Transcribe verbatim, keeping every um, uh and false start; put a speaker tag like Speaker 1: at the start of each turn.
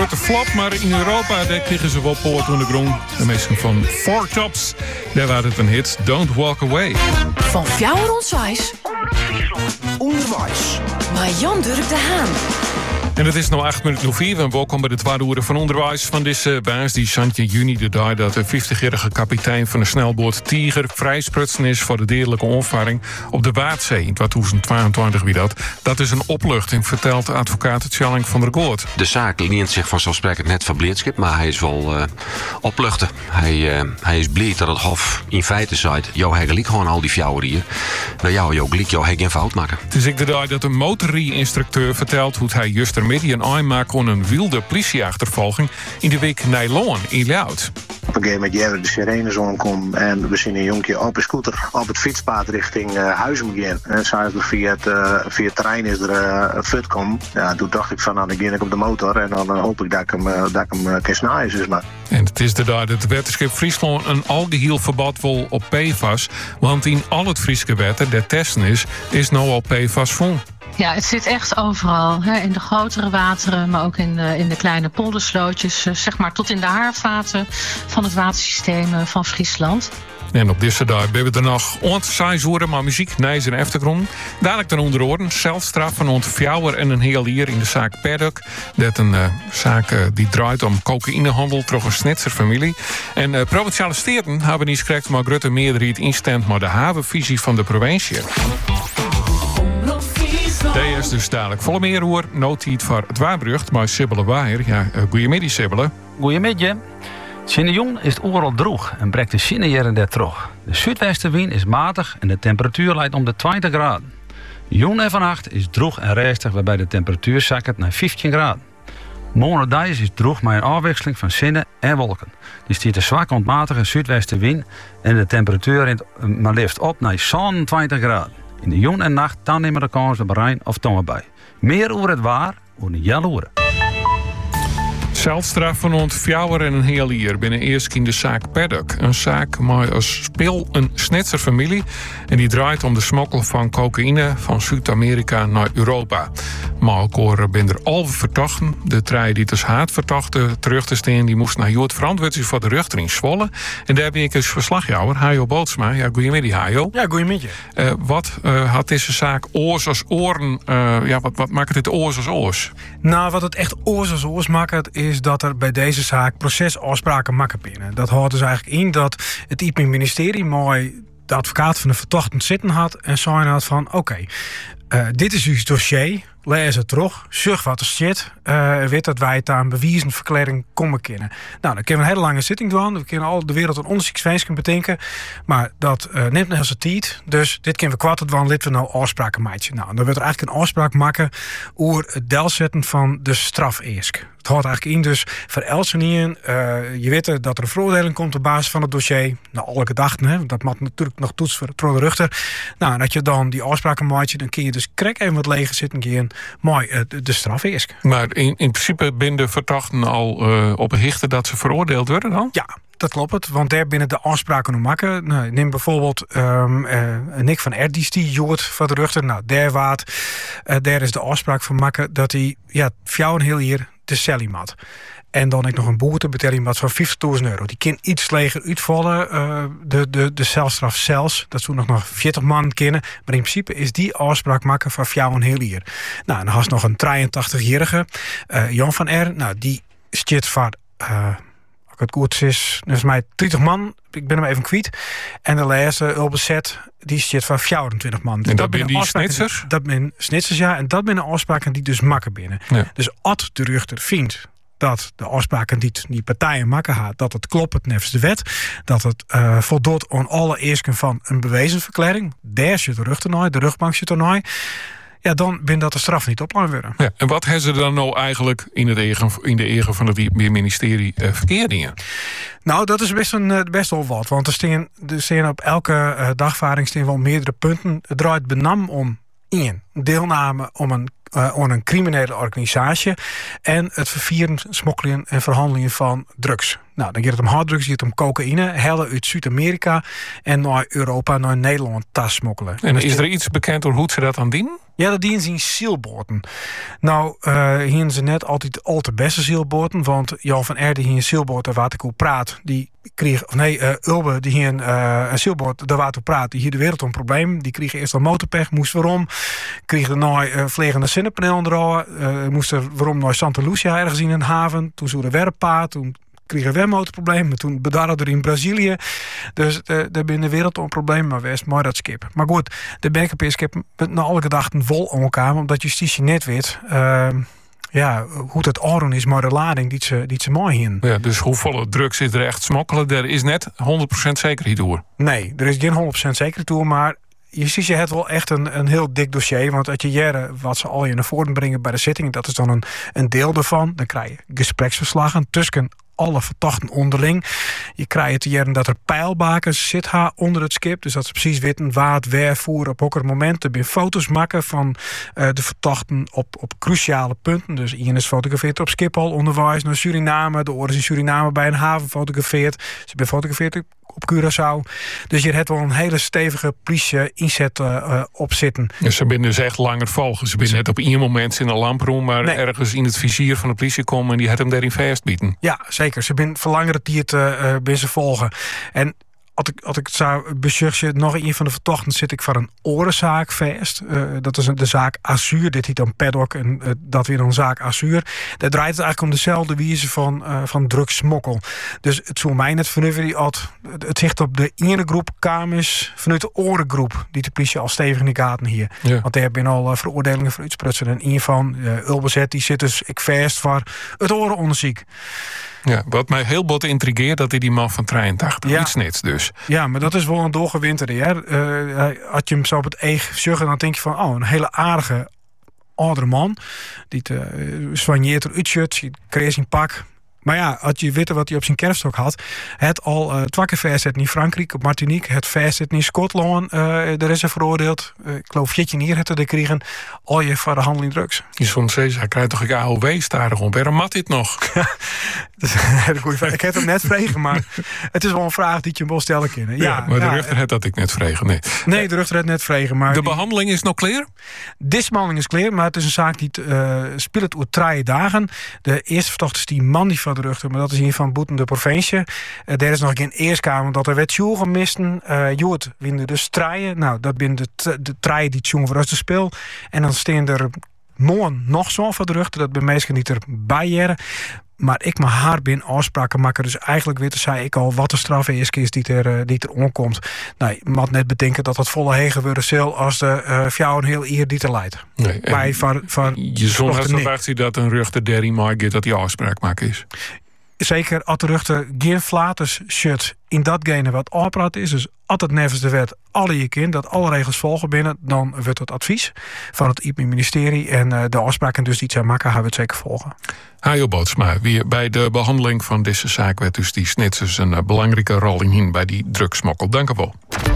Speaker 1: grote flop, maar in Europa daar kregen ze wel poort onder de grond. De meesten van Four Tops, daar waren het een hit. Don't Walk Away.
Speaker 2: Van Fjouwer Onswijs.
Speaker 3: Onderwijs.
Speaker 2: Maar Jan Durk de Haan.
Speaker 1: En het is nu acht minuten over vier. En welkom bij de tweede uur van onderwijs van deze baas die Santje juni de dag dat de vijftigjarige kapitein van de snelboot Tiger vrijsprutsen is voor de dierlijke onvaring op de Waadzee in tweeduizend tweeëntwintig. Wie dat? Dat is een opluchting, vertelt advocaat Tjalling van der Goort.
Speaker 4: De zaak leent zich vanzelfsprekend net van blijdschap, maar hij is wel uh, opluchten. Hij, uh, hij is blij dat het Hof in feite zei: jou hij gelijk gewoon al die fjouwer hier. Nou jou, jou gelijk, jou hij geen fout maken.
Speaker 1: Het is ik de dag dat een motorrie-instructeur vertelt hoe hij juist ermee een aanmaak aan een wilde politieachtervolging in de week Nijloon in Ljout.
Speaker 5: Op een gegeven moment jij de sirenes aankom en we zien een jonkje op een scooter op het fietspad richting uh, Huizen gaan. En zei er via het, uh, via het terrein is er uh, een fut kom. Ja, toen dacht ik van nou, dan ga ik op de motor en dan uh, hoop ik dat ik hem, uh, dat ik hem uh, kan snijden. Dus maar.
Speaker 1: En het is de dag dat het wetenschap Friesland een algeheel verbod wil op P F A S. Want in al het Friese wetten dat testen is, is nou al P F A S vol.
Speaker 6: Ja, het zit echt overal. Hè? In de grotere wateren, maar ook in de, in de kleine polderslootjes. Zeg maar tot in de haarvaten van het watersysteem van Friesland.
Speaker 1: En op deze dag hebben we er nog zes uur maar muziek, nijs en achtergrond. Dadelijk dan onder oren zelfstraf van ont Fjouwer en een heel hier in de zaak Paddock. Dat een uh, zaak uh, die draait om cocaïnehandel door een Snitzer-familie. En uh, Provinciale Steden hebben niet gekregen, maar Grutte meerderheid instemt maar de havenvisie van de provincie. Deze is dus dadelijk volle meer hoor. Notiet voor het Waarbrucht, maar Sibylle Waaier. Ja, uh, goeiemiddag Sibylle.
Speaker 7: Goeiemiddag. Sinnejoen is het overal droog en breekt de sinne hier en daar terug. De zuidwestenwind is matig en de temperatuur leidt om de twintig graden. Joen en vannacht is droog en rustig, waarbij de temperatuur zakt naar vijftien graden. Morgendag is droog met een afwisseling van zinnen en wolken. Die stiert een zwak ontmatige zuidwestenwind en de temperatuur rint maar liefst op naar zevenentwintig graden. In de joen en nacht dan nemen de kans op Rijn of Tongen bij. Meer over het waar, over de jaloeren.
Speaker 1: Zelfstraf van ont Fjouwer en een heel hier binnen eerst in de zaak Paddock. Een zaak met als speel een Snitzer-familie. En die draait om de smokkel van cocaïne van Zuid-Amerika naar Europa. Maar ook ben er al verdachten. De trein die dus haatverdachten terug te staan, die moest naar Jood verantwoordelijk voor de rechter in Zwolle. En daar ben ik als verslagjouwer, Hajo Bootsma. Ja, goeiemiddag Hajo.
Speaker 8: Ja, goeiemiddag.
Speaker 1: Uh, wat uh, had deze zaak oors als oren? Uh, ja, wat, wat maakt dit oors als oors?
Speaker 8: Nou, wat het echt oors als oors maakt, is dat er bij deze zaak procesafspraken maken binnen. Dat houdt dus eigenlijk in dat het I P ministerie mooi de advocaat van de verdachte zitten had en zei had van oké, okay, uh, dit is uw dossier, lees het terug, zeg wat er zit, uh, weet dat wij het aan bewiezenverklaring komen kennen. Nou, dan kunnen we een hele lange zitting doen, we kunnen al de wereld een onderzoeksveenschap bedenken, maar dat uh, neemt nog eens tijd, dus dit kunnen we kwartet doen, laten we nou afspraken maken. Nou, dan wordt er eigenlijk een afspraak maken over het delzetten van de strafeesk. Het houdt eigenlijk in dus voor Elseniën, uh, je weet dat er een veroordeling komt op basis van het dossier. Nou, alle gedachten, hè, dat moet natuurlijk nog toetsen voor de rechter. Nou, dat je dan die afspraken maakt, dan kun je dus krek even wat leger zitten gaan. Mooi, uh, de, de straf is.
Speaker 1: Maar in, in principe binnen de verdachten al uh, op hichten dat ze veroordeeld worden dan?
Speaker 8: Ja. Dat klopt het, want daar binnen de afspraken om maken. Nou, neem bijvoorbeeld um, uh, Nick van Erdis, die joort van de rechter. Nou, daar waard, uh, daar is de afspraak van maken dat hij ja, voor een heel hier de cellie mat. En dan ik nog een boete betaling wat van vijftigduizend euro. Die kan iets leger uitvallen, uh, de, de, de celstraf zelfs. Dat zou nog nog veertig man kennen. Maar in principe is die afspraak maken van jou een heel hier. Nou, en dan had nog een drieëntachtigjarige, uh, Jan van R. Nou, die stiert van... Uh, het goed is, dus mij dertig man, ik ben hem even kwijt. En de laatste Ulbezet, die zit van vijfentwintig man. Dus
Speaker 1: en dat, dat zijn die snitsers?
Speaker 8: Dat zijn snitsers, ja. En dat zijn de afspraken die dus makken binnen. Ja. Dus als de rechter vindt dat de afspraken die die partijen maken gaat, dat het klopt het nevens de wet, dat het uh, voldoet aan alle eisken van een bewezenverklaring, daar zit de rechter naar, de rechtbank zit er naar. Ja, dan ben dat de straf niet op worden.
Speaker 1: Ja, en wat hebben ze dan nou eigenlijk in, het eigen, in de eigen van het ministerie uh, verkeerdingen?
Speaker 8: Nou, dat is best, een, best wel wat. Want er staan, er staan op elke uh, dagvaarding staan wel meerdere punten. Het draait benam om één, deelname om een, uh, om een criminele organisatie en het vervieren, smokkelen en verhandelingen van drugs. Nou, dan gaat het om harddrugs, gaat het om cocaïne, helle uit Zuid-Amerika en naar Europa, naar Nederland tas smokkelen.
Speaker 1: En is er iets bekend door hoe ze dat aan dienen?
Speaker 8: Ja, dat dienen ze in zielboten. Nou, uh, hier ze net altijd al te beste zielboten, want Jan van Erde hier een zielboot, daar waar ik over praat, die kreeg, of nee, uh, Ulbe, die hier een, uh, een zielboot, daar waar ik over praat, die hier de wereld een probleem. Die kreeg eerst al motorpech, moest waarom, kreeg daarna uh, vliegende zonnepanelen eraan, uh, moest er waarom naar Santa Lucia ergens in een haven, toen zo de werkpaard, toen kregen we een motorprobleem, maar toen bedarde er in Brazilië. Dus uh, daar ben de wereld een probleem maar wees, maar dat skip. Maar goed, de berkenpeerskip met na alle gedachten vol aan elkaar, omdat justitie net weet, uh, ja, hoe het oren is, maar de lading die ze, die ze mooi in.
Speaker 1: Ja, dus hoeveel drugs is er echt smokkelen? Er is net honderd procent zekerheid door.
Speaker 8: Nee, er is geen honderd procent zekerheid door, maar justitie heeft wel echt een, een heel dik dossier. Want als je jaren wat ze al je naar voren brengen bij de zitting, dat is dan een, een deel ervan. Dan krijg je gespreksverslagen tussen alle verdachten onderling. Je krijgt te jaren dat er pijlbakens zitten onder het skip. Dus dat ze precies weten waar het weer voeren op welke moment. Er zijn foto's maken van uh, de verdachten op, op cruciale punten. Dus Ian is fotografeerd op Schiphol onderwijs naar Suriname. De oren is in Suriname bij een haven fotografeerd. Ze zijn fotografeerd op Curaçao. Dus je hebt wel een hele stevige politie inzet uh, op zitten.
Speaker 1: Dus ze zijn dus echt langer volgen. Ze zijn net op één moment in een lamproom, maar
Speaker 8: nee.
Speaker 1: ergens in het vizier van de politie komen en die had hem daarin vastbieten.
Speaker 8: Ja, zeker. Ze zijn verlangerd die het uh, bij ze volgen. En Als ik, als ik het zou bezuchten, nog een van de verdachten zit ik voor een orenzaak vast. Uh, dat is de zaak Azur. Dit heet dan Paddock en uh, dat weer een zaak Azur. Daar draait het eigenlijk om dezelfde wijze van, uh, van drugsmokkel. Dus het zou mij net vernuffen dat het zicht op de ene groep kamers vanuit de orengroep die de politie al stevig in de gaten hier.
Speaker 1: Ja.
Speaker 8: Want daar hebben al uh, veroordelingen voor uitsprutsen. En een van uh, Ulbezet die zit dus ik vast voor het orenonderzoek.
Speaker 1: Ja, wat mij heel bot intrigeert, dat hij die man van drieëntachtig,
Speaker 8: ja.
Speaker 1: iets nets dus.
Speaker 8: Ja, maar dat is wel een doorgewinterde. Hè? Uh, had je hem zo op het eeg zuggen, dan denk je van, oh, een hele aardige oudere man. Die uh, soigneert er uitshirt, kreeg zijn pak. Maar ja, had je weten wat hij op zijn kerfstok had. Het al uh, twee keer verzet in Frankrijk, op Martinique. Het verzet in Schotland. Uh, daar is er veroordeeld. Uh, ik geloof Jetje hier het er kregen. Al je voor de handel in drugs.
Speaker 1: Die zo'n Cesar, hij krijgt toch een A O W-starig om. Waarom mat dit nog?
Speaker 8: Ik heb hem net vregen, maar het is wel een vraag die je hem wel stellen kan. Ja,
Speaker 1: ja, maar de
Speaker 8: ja,
Speaker 1: rechter had dat ik net vregen. Nee,
Speaker 8: nee de rechter had net vregen. Maar
Speaker 1: de
Speaker 8: die,
Speaker 1: behandeling is nog clear?
Speaker 8: Deze behandeling is clear, maar het is een zaak die uh, speelt over drie dagen. De eerste verdachte is die man die van de rechter, maar dat is hier van Boeten de provincie. Uh, er is nog geen eerskamer, omdat er werd Joel gemisten. Uh, Joet winnen dus treien. Nou, dat zijn de, de treien die het jongen voor us te speel. En dan staan er morgen nog zo'n van de rechter. Dat bij mensen niet erbij jaren. Maar ik mag haar binnen afspraken maken. Dus eigenlijk weet zei ik al wat de straf is, is die er, die er omkomt. Nou, je moet net bedenken dat het volle hegen worden zal als de uh, vrouw een heel eer die te leidt.
Speaker 1: Nee,
Speaker 8: Bij van, van
Speaker 1: je zon had verwacht dat een rechter derry maakt dat die afspraak maken is.
Speaker 8: Zeker als de rechter geen flaters shirt in datgene wat afpraat is. Dus als het nevens de wet alle je kind dat alle regels volgen binnen, dan wordt het advies van het I P M-ministerie en uh, de afspraken dus die het zijn maken, gaan we het zeker volgen.
Speaker 1: Hajo Bootsma, wie bij de behandeling van deze zaak werd dus die snitsers een uh, belangrijke rol in bij die drugsmokkel. Dank u wel.